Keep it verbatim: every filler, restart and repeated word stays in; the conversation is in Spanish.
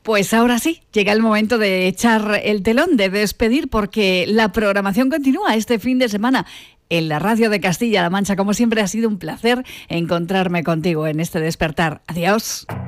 Pues ahora sí, llega el momento de echar el telón, de despedir, porque la programación continúa este fin de semana en la radio de Castilla-La Mancha. Como siempre, ha sido un placer encontrarme contigo en este despertar. Adiós.